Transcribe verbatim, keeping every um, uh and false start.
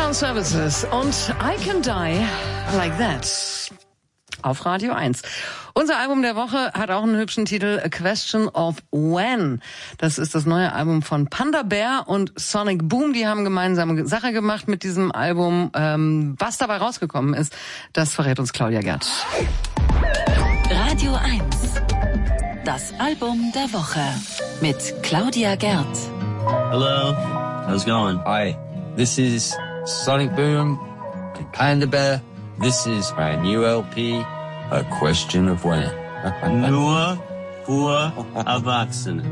Sound Services und I Can Die Like That auf Radio eins. Unser Album der Woche hat auch einen hübschen Titel, A Question of When. Das ist das neue Album von Panda Bear und Sonic Boom. Die haben gemeinsame Sache gemacht mit diesem Album. Ähm, was dabei rausgekommen ist, das verrät uns Claudia Gerd. Radio eins. Das Album der Woche mit Claudia Gerd. Hello, how's it going? Hi, this is Sonic Boom and Panda Bear. This is my new L P, A Question of When. Nur für Erwachsene.